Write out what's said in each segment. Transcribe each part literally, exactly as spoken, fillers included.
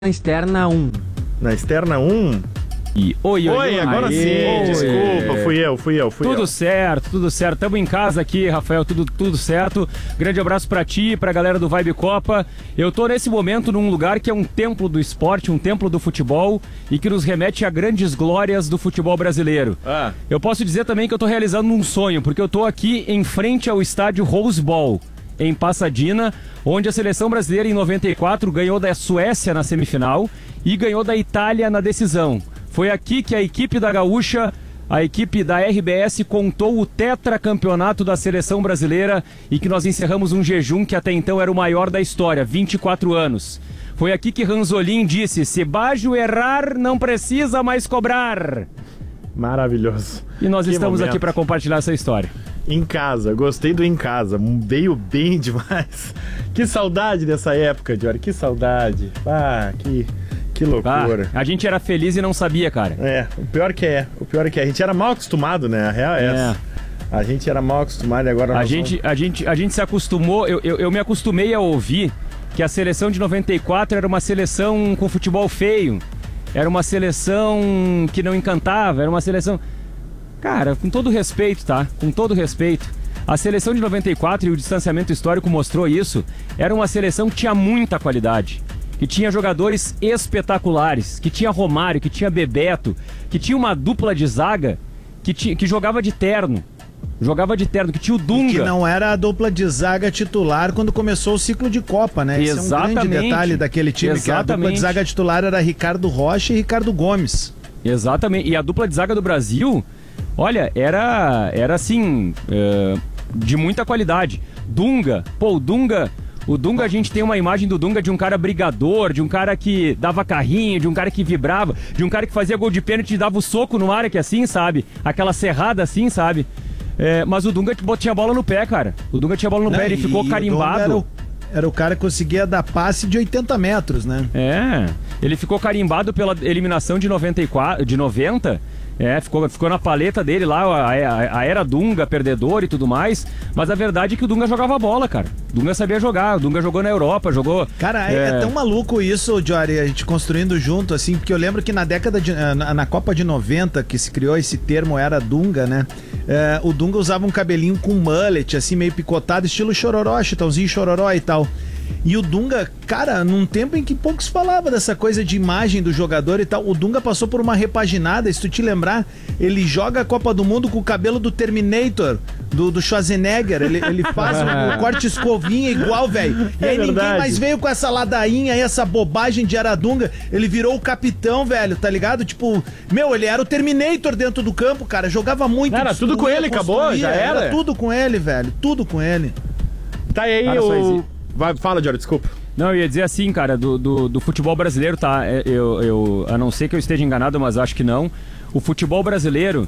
Na externa um. Na externa um? E oi, oi, oi, agora aê, sim, desculpa, fui eu, fui eu, fui tudo eu. Tudo certo, tudo certo. Tamo em casa aqui, Rafael, tudo, tudo certo. Grande abraço pra ti, pra galera do Vibe Copa. Eu tô nesse momento num lugar que é um templo do esporte, um templo do futebol e que nos remete a grandes glórias do futebol brasileiro. Ah. Eu posso dizer também que eu tô realizando um sonho, porque eu tô aqui em frente ao estádio Rose Bowl, em Pasadena, onde a seleção brasileira em noventa e quatro ganhou da Suécia na semifinal e ganhou da Itália na decisão. Foi aqui que a equipe da Gaúcha, a equipe da R B S, contou o tetracampeonato da seleção brasileira e que nós encerramos um jejum que até então era o maior da história, vinte e quatro anos. Foi aqui que Ranzolin disse: se Baggio errar, não precisa mais cobrar. Maravilhoso. E nós Que estamos momento. aqui para compartilhar essa história. Em casa, gostei do em casa, veio bem demais. Que saudade dessa época, Diori, que saudade. Ah, que, que loucura. Ah, a gente era feliz e não sabia, cara. É, o pior que é, o pior que é, a gente era mal acostumado, né? A real é essa. É. A gente era mal acostumado e agora... A gente, vamos... a, gente, a gente se acostumou, eu, eu, eu me acostumei a ouvir que a seleção de noventa e quatro era uma seleção com futebol feio. Era uma seleção que não encantava, era uma seleção... Cara, com todo respeito, tá? Com todo respeito. A seleção de noventa e quatro, e o distanciamento histórico mostrou isso, era uma seleção que tinha muita qualidade. Que tinha jogadores espetaculares, que tinha Romário, que tinha Bebeto, que tinha uma dupla de zaga que, tinha, que jogava de terno. Jogava de terno, que tinha o Dunga. E que não era a dupla de zaga titular quando começou o ciclo de Copa, né? Esse Exatamente. é um grande detalhe daquele time, Exatamente. que a dupla de zaga titular era Ricardo Rocha e Ricardo Gomes. Exatamente, e a dupla de zaga do Brasil, olha, era, era assim, é, de muita qualidade. Dunga, pô, o Dunga... O Dunga, a gente tem uma imagem do Dunga de um cara brigador, de um cara que dava carrinho, de um cara que vibrava, de um cara que fazia gol de pênalti e dava o soco no ar, que assim, sabe? Aquela serrada assim, sabe? É, mas o Dunga tinha bola no pé, cara. O Dunga tinha bola no Não, pé, ele ficou carimbado. Era o, era o cara que conseguia dar passe de oitenta metros, né? É, ele ficou carimbado pela eliminação de noventa e quatro, de noventa. É, ficou, ficou na paleta dele lá, a, a, a era Dunga, perdedor e tudo mais. Mas a verdade é que o Dunga jogava bola, cara. O Dunga sabia jogar, o Dunga jogou na Europa, jogou... Cara, é, é tão maluco isso, Jory, a gente construindo junto, assim, porque eu lembro que na década de... Na, na Copa de noventa, que se criou esse termo, era Dunga, né? É, o Dunga usava um cabelinho com mullet, assim, meio picotado, estilo Chororó, Chitãozinho Chororó e tal. E o Dunga, cara, num tempo em que pouco se falava dessa coisa de imagem do jogador e tal, o Dunga passou por uma repaginada, se tu te lembrar, ele joga a Copa do Mundo com o cabelo do Terminator, do, do Schwarzenegger, ele, ele faz o, o corte escovinha igual, velho. E aí é ninguém mais veio com essa ladainha aí, essa bobagem de era Dunga, ele virou o capitão, velho, tá ligado? Tipo, meu, ele era o Terminator dentro do campo, cara, jogava muito. Era tudo com ele, acabou, já era. Era tudo com ele, velho, tudo com ele. Tá aí Cara, o... Vai, fala, Diori, desculpa. Não, eu ia dizer assim, cara, do, do, do futebol brasileiro, tá? Eu, eu, a não ser que eu esteja enganado, mas acho que não. O futebol brasileiro,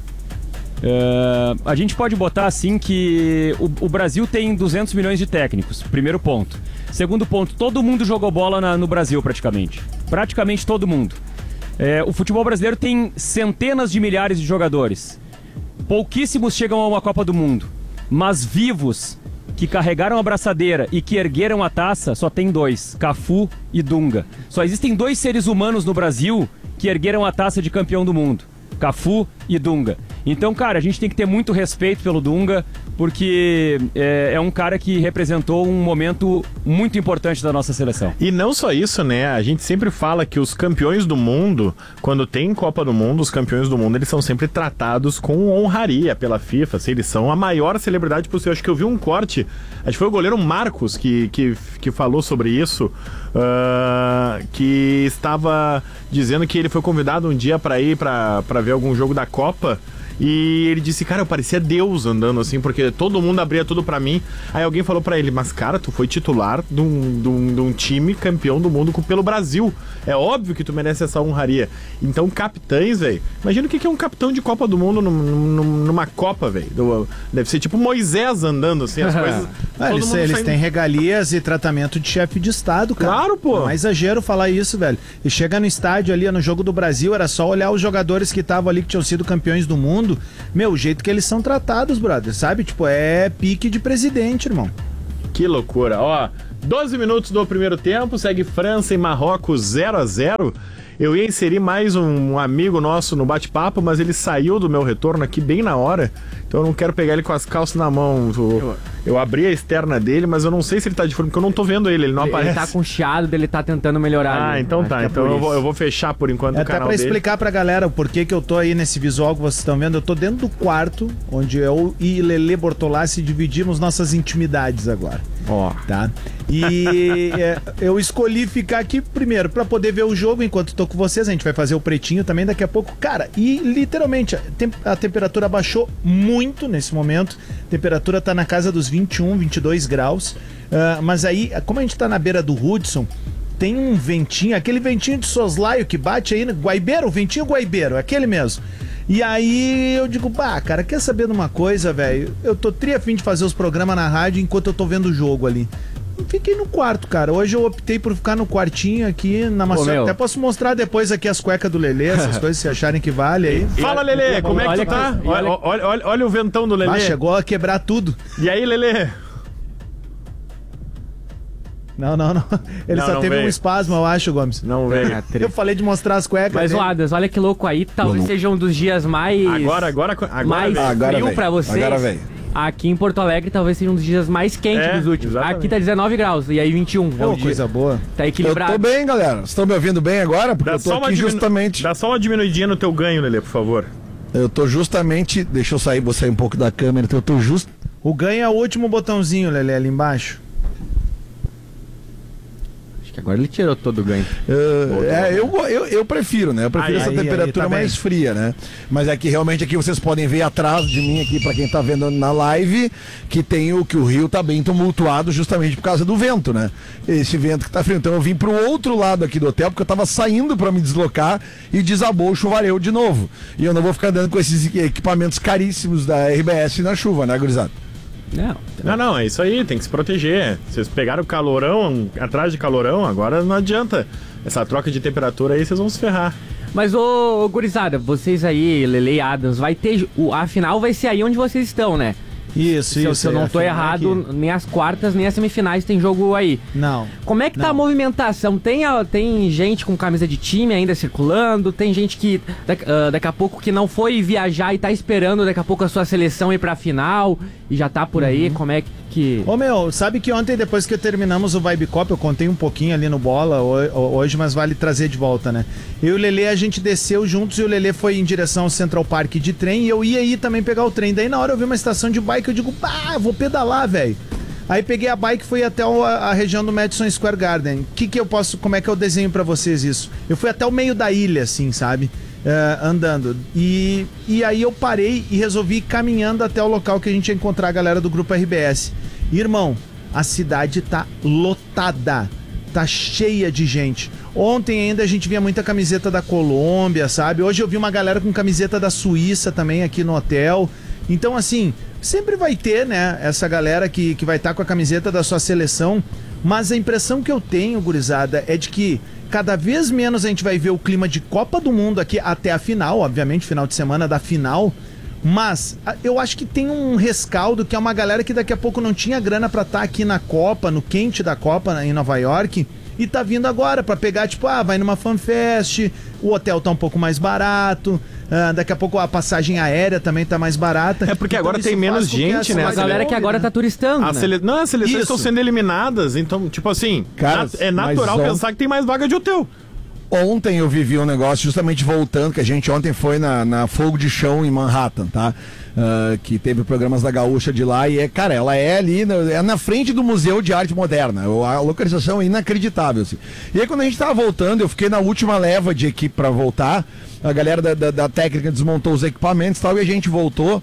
uh, a gente pode botar assim que o, o Brasil tem duzentos milhões de técnicos, primeiro ponto. Segundo ponto, todo mundo jogou bola na, no Brasil praticamente. Praticamente todo mundo. É, o futebol brasileiro tem centenas de milhares de jogadores. Pouquíssimos chegam a uma Copa do Mundo, mas vivos... que carregaram a braçadeira e que ergueram a taça, só tem dois, Cafu e Dunga. Só existem dois seres humanos no Brasil que ergueram a taça de campeão do mundo, Cafu e Dunga. Então, cara, a gente tem que ter muito respeito pelo Dunga, porque é, é um cara que representou um momento muito importante da nossa seleção. E não só isso, né? A gente sempre fala que os campeões do mundo, quando tem Copa do Mundo, os campeões do mundo, eles são sempre tratados com honraria pela FIFA. Assim, eles são a maior celebridade possível. Acho que eu vi um corte, acho que foi o goleiro Marcos que, que, que falou sobre isso, uh, que estava dizendo que ele foi convidado um dia para ir para ver algum jogo da Copa. E ele disse, cara, eu parecia Deus andando assim, porque todo mundo abria tudo pra mim. Aí alguém falou pra ele, mas cara, tu foi titular de um, de um, de um time campeão do mundo pelo Brasil. É óbvio que tu merece essa honraria. Então, capitães, velho, imagina o que é um capitão de Copa do Mundo numa Copa, velho. Deve ser tipo Moisés andando assim, as coisas. Ah, eles eles saindo... têm regalias e tratamento de chefe de estado, cara. Claro, pô. Não é exagero falar isso, velho. E chega no estádio ali, no jogo do Brasil, era só olhar os jogadores que estavam ali, que tinham sido campeões do mundo. Meu, o jeito que eles são tratados, brother, sabe? Tipo, é pique de presidente, irmão. Que loucura. Ó, doze minutos do primeiro tempo, segue França e Marrocos zero a zero. Eu ia inserir mais um amigo nosso no bate-papo, mas ele saiu do meu retorno aqui bem na hora, então eu não quero pegar ele com as calças na mão. Eu, eu abri a externa dele, mas eu não sei se ele tá de fone, porque eu não tô vendo ele, ele não ele, aparece. Ele tá com chiado, ele tá tentando melhorar. Ah, ali. então Acho tá, é então eu vou, eu vou fechar por enquanto É o até canal pra dele. explicar pra galera o porquê que eu tô aí nesse visual que vocês estão vendo. Eu tô dentro do quarto, onde eu e Lelê Bortolassi dividimos nossas intimidades agora. Ó. Tá? E é, eu escolhi ficar aqui primeiro pra poder ver o jogo enquanto tô com vocês. A gente vai fazer o pretinho também daqui a pouco. Cara, e literalmente a, tem, a temperatura baixou muito nesse momento. A temperatura tá na casa dos vinte e um, vinte e dois graus. Uh, mas aí, como a gente tá na beira do Hudson, tem um ventinho, aquele ventinho de soslaio que bate aí no guaibeiro, o ventinho guaibeiro, aquele mesmo. E aí eu digo, bah, cara, quer saber de uma coisa, velho? Eu tô tri a fim de fazer os programas na rádio enquanto eu tô vendo o jogo ali. Fiquei no quarto, cara. Hoje eu optei por ficar no quartinho aqui na maçã. Até posso mostrar depois aqui as cuecas do Lelê, essas coisas, se acharem que vale aí. Fala, Lelê, como é que tu tá? Olha, olha, olha, olha o ventão do Lelê. Ah, chegou a quebrar tudo. E aí, Lelê? Não, não, não. Ele Não, só não teve veio. um espasmo, eu acho, Gomes. Não veio. Eu falei de mostrar as cuecas. Mas, dele. o Adas, olha que louco aí. Talvez seja um dos dias mais. Agora, agora, agora mais veio. Agora frio vem. pra vocês. Agora vem. Aqui em Porto Alegre talvez seja um dos dias mais quentes É, dos últimos. exatamente. Aqui tá dezenove graus e aí vinte e um. é Pô, o dia. coisa boa. Tá Eu equilibrado. tô bem, galera. Vocês estão me ouvindo bem agora? Porque Dá eu tô só, uma aqui diminu... justamente. Dá só uma diminuidinha no teu ganho, Lelê, por favor. Eu tô justamente. Deixa eu sair, vou sair um pouco da câmera. Então eu tô just. O ganho é o último botãozinho, Lelê, ali embaixo. Acho que agora ele tirou todo o ganho. Uh, é, eu, eu, eu prefiro, né? Eu prefiro Aí, essa aí, temperatura aí, tá mais bem. fria, né? Mas é que realmente aqui vocês podem ver atrás de mim aqui, pra quem tá vendo na live, que tem o que o rio tá bem tumultuado justamente por causa do vento, né? Esse vento que tá frio. Então eu vim pro outro lado aqui do hotel, porque eu tava saindo pra me deslocar e desabou o chuvareio de novo. E eu não vou ficar andando com esses equipamentos caríssimos da R B S na chuva, né, gurizada? Não. Não, não, é isso aí, tem que se proteger. Vocês pegaram o calorão, atrás de calorão, agora não adianta. Essa troca de temperatura aí, vocês vão se ferrar. Mas, ô, ô gurizada, vocês aí, Lele e Adams, vai ter. O, a final vai ser aí onde vocês estão, né? Isso, Se, eu- isso. se eu aí, não a tô final errado, aqui. nem as quartas, nem as semifinais tem jogo aí. Não. Como é que tá Não. a movimentação? Tem, a- tem gente com camisa de time ainda circulando? Tem gente que da- ah, daqui a pouco que não foi viajar e tá esperando daqui a pouco a sua seleção ir pra final e já tá por aí? Como é que. Ô meu, sabe que ontem, depois que terminamos o Vibe Cop, eu contei um pouquinho ali no Bola ho- hoje, mas vale trazer de volta, né? Eu e o Lelê, a gente desceu juntos e o Lelê foi em direção ao Central Park de trem e eu ia aí também pegar o trem. Daí na hora eu vi uma estação de bike, eu digo, pá, vou pedalar, velho. Aí peguei a bike e fui até o- a, a região do Madison Square Garden. Que que eu posso, como é que eu desenho pra vocês isso? Eu fui até o meio da ilha, assim, sabe? É, andando. E, e aí eu parei e resolvi ir caminhando até o local que a gente ia encontrar a galera do Grupo R B S. Irmão, a cidade tá lotada. Tá cheia de gente. Ontem ainda a gente via muita camiseta da Colômbia, sabe? Hoje eu vi uma galera com camiseta da Suíça também aqui no hotel. Então, assim, sempre vai ter, né, essa galera que, que vai estar com a camiseta da sua seleção. Mas a impressão que eu tenho, gurizada, é de que cada vez menos a gente vai ver o clima de Copa do Mundo aqui até a final, obviamente, final de semana da final. Mas a- eu acho que tem um rescaldo que é uma galera que daqui a pouco não tinha grana pra estar aqui na Copa, no quente da Copa em Nova York, e tá vindo agora pra pegar, tipo, ah, vai numa fanfest, o hotel tá um pouco mais barato, ah, daqui a pouco a passagem aérea também tá mais barata. É porque Então agora isso tem faz menos com que gente, essa né? A Acelera- galera que agora tá turistando, A né? sele... Não, as seleções Isso. estão sendo eliminadas, então, tipo assim, Cara, nat- é natural mas on- pensar que tem mais vaga de hotel. Ontem eu vivi um negócio justamente voltando, que a gente ontem foi na, na Fogo de Chão em Manhattan, tá? Ah, que teve programas da Gaúcha de lá e é, cara, ela é ali, na- é na frente do Museu de Arte Moderna. A localização é inacreditável, assim. E aí quando a gente tava voltando, eu fiquei na última leva de equipe pra voltar, a galera da, da, da técnica desmontou os equipamentos e tal, e a gente voltou.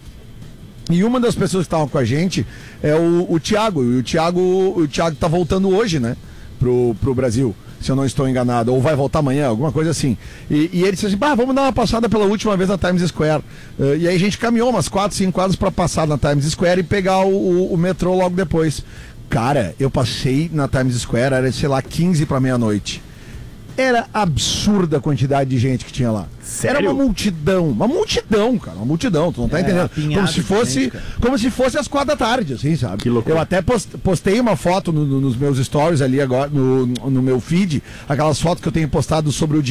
E uma das pessoas que estavam com a gente é o, o Thiago. E o Thiago, o Thiago tá voltando hoje, né? Pro, pro Brasil, se eu não estou enganado. Ou vai voltar amanhã, alguma coisa assim. E, e ele disse assim, bah, vamos dar uma passada pela última vez na Times Square. Uh, e aí a gente caminhou umas quatro, cinco quadras para passar na Times Square e pegar o, o, o metrô logo depois. Cara, eu passei na Times Square, era, sei lá, quinze para meia-noite. Era absurda a quantidade de gente que tinha lá. Sério? Era uma multidão, uma multidão, cara, uma multidão, tu não tá É, entendendo? apinhado Como se de fosse, gente, cara. como se fosse às quatro da tarde, assim, sabe? Que loucura. Eu até post- postei uma foto no- no- nos meus stories ali agora, no, no meu feed, aquelas fotos que eu tenho postado sobre o dia